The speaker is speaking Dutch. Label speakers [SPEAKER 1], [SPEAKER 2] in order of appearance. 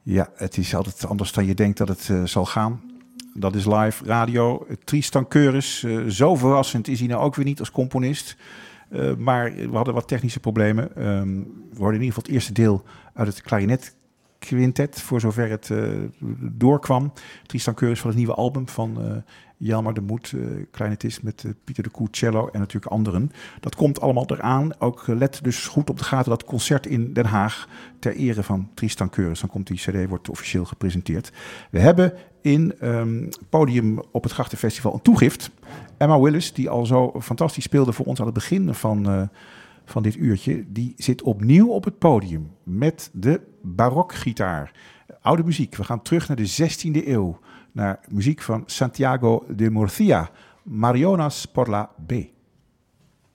[SPEAKER 1] Ja, het is altijd anders dan je denkt dat het zal gaan. Dat is live radio. Tristan Keurens, zo verrassend is hij nou ook weer niet als componist. Maar we hadden wat technische problemen. We hoorden in ieder geval het eerste deel uit het klarinetquintet, voor zover het doorkwam. Tristan Keurens van het nieuwe album van Jelmer de Moed, clarinetist met Pieter de Koe cello en natuurlijk anderen. Dat komt allemaal eraan. Ook let dus goed op de gaten dat concert in Den Haag ter ere van Tristan Keurens. Dan komt die cd, wordt officieel gepresenteerd. We hebben in podium op het Grachtenfestival een toegift. Emma Willis, die al zo fantastisch speelde voor ons aan het begin van dit uurtje, die zit opnieuw op het podium met de barokgitaar. Oude muziek. We gaan terug naar de 16e eeuw. Naar muziek van Santiago de Murcia. Marionas por la B.